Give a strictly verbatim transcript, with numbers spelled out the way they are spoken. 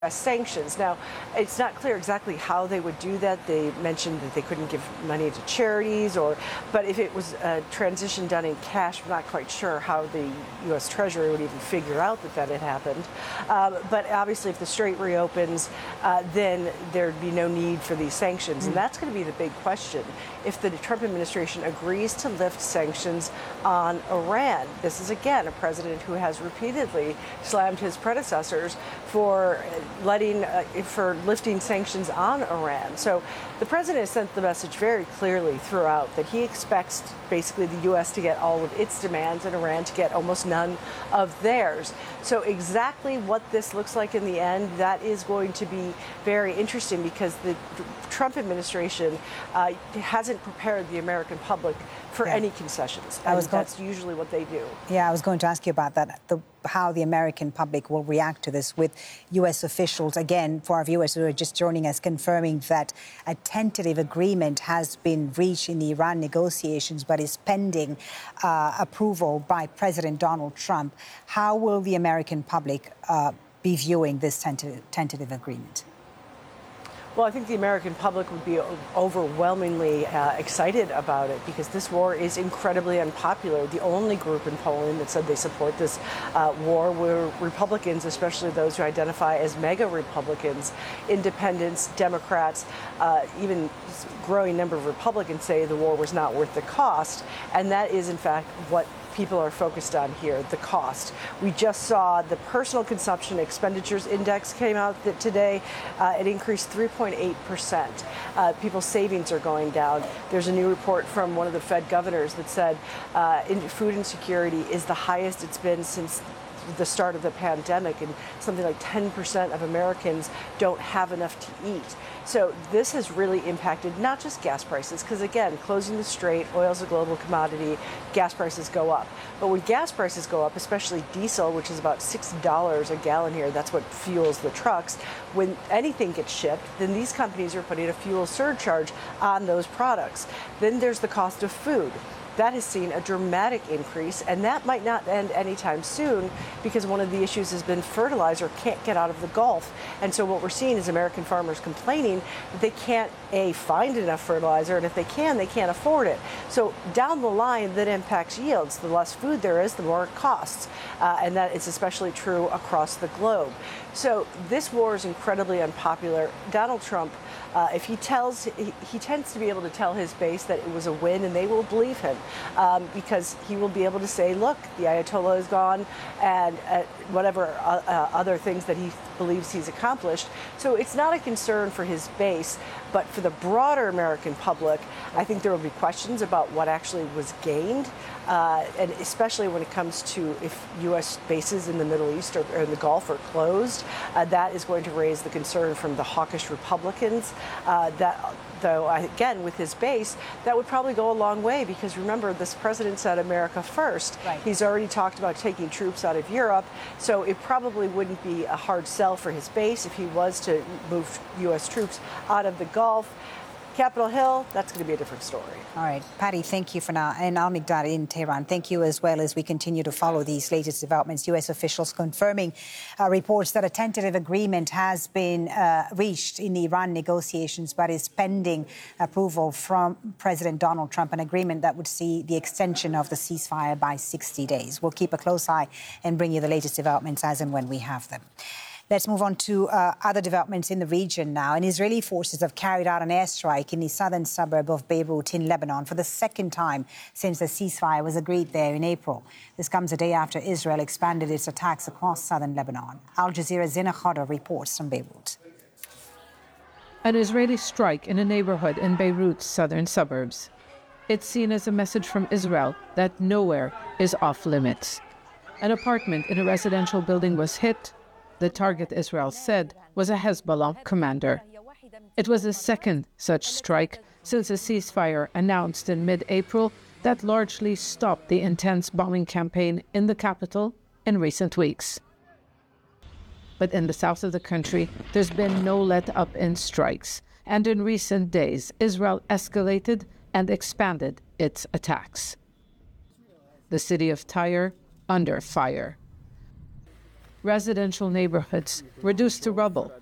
sanctions. Now, it's not clear exactly how they would do that. They mentioned that they couldn't give money to charities, or, but if it was a transition done in cash, I'm not quite sure how the U S Treasury would even figure out that that had happened. Um, but obviously, if the strait reopens, uh, then there'd be no need for these sanctions. Mm. And that's going to be the big question. If the Trump administration agrees to lift sanctions on Iran, this is again a president who has repeatedly slammed his predecessors for letting uh, for lifting sanctions on Iran. So the president has sent the message very clearly throughout that he expects basically the U S to get all of its demands and Iran to get almost none of theirs. So exactly what this looks like in the end, that is going to be very interesting, because the Trump administration uh, hasn't prepared the American public for yeah. any concessions. And that's going, usually what they do. Yeah, I was going to ask you about that, the, how the American public will react to this, with U S officials, again, for our viewers who are just joining us, confirming that a tentative agreement has been reached in the Iran negotiations, but is pending uh, approval by President Donald Trump. How will the American public uh, be viewing this tentative, tentative agreement? Well, I think the American public would be overwhelmingly uh, excited about it, because this war is incredibly unpopular. The only group in Poland that said they support this uh, war were Republicans, especially those who identify as MAGA Republicans. Independents, Democrats, uh, even a growing number of Republicans say the war was not worth the cost. And that is, in fact, what people are focused on here, the cost. We just saw the personal consumption expenditures index came out that today. Uh, it increased three point eight percent. Uh, people's savings are going down. There's a new report from one of the Fed governors that said uh, in food insecurity is the highest it's been since the start of the pandemic, and something like ten percent of Americans don't have enough to eat. So this has really impacted not just gas prices, because again, closing the strait, oil is a global commodity, gas prices go up. But when gas prices go up, especially diesel, which is about six dollars a gallon here, that's what fuels the trucks, when anything gets shipped, then these companies are putting a fuel surcharge on those products. Then there's the cost of food. That has seen a dramatic increase, and that might not end anytime soon, because one of the issues has been fertilizer can't get out of the Gulf. And so what we're seeing is American farmers complaining that they can't, A, find enough fertilizer, and if they can, they can't afford it. So down the line, that impacts yields. The less food there is, the more it costs. Uh, and that is especially true across the globe. So this war is incredibly unpopular. Donald Trump, Uh, if he tells, he, he tends to be able to tell his base that it was a win, and they will believe him, um, because he will be able to say, look, the Ayatollah is gone, and uh, whatever uh, uh, other things that he believes he's accomplished. So it's not a concern for his base, but for the broader American public, I think there will be questions about what actually was gained, uh, and especially when it comes to if U S bases in the Middle East or, or in the Gulf are closed, uh, that is going to raise the concern from the hawkish Republicans. Uh, that, though, again, with his base, that would probably go a long way, because remember, this president said America first. Right. He's already talked about taking troops out of Europe, so it probably wouldn't be a hard sell for his base if he was to move U S troops out of the Gulf. Capitol Hill, that's going to be a different story. All right. Patty, thank you for now. And Al-Miqdad in Tehran, thank you as well, as we continue to follow these latest developments. U S officials confirming uh, reports that a tentative agreement has been uh, reached in the Iran negotiations, but is pending approval from President Donald Trump, an agreement that would see the extension of the ceasefire by sixty days. We'll keep a close eye and bring you the latest developments as and when we have them. Let's move on to uh, other developments in the region now. And Israeli forces have carried out an airstrike in the southern suburb of Beirut in Lebanon for the second time since the ceasefire was agreed there in April. This comes a day after Israel expanded its attacks across southern Lebanon. Al Jazeera's Zina Khadr reports from Beirut. An Israeli strike in a neighborhood in Beirut's southern suburbs. It's seen as a message from Israel that nowhere is off limits. An apartment in a residential building was hit. The target, Israel said, was a Hezbollah commander. It was the second such strike since a ceasefire announced in mid-April that largely stopped the intense bombing campaign in the capital in recent weeks. But in the south of the country, there's been no let-up in strikes. And in recent days, Israel escalated and expanded its attacks. The city of Tyre under fire. residential neighborhoods reduced to rubble.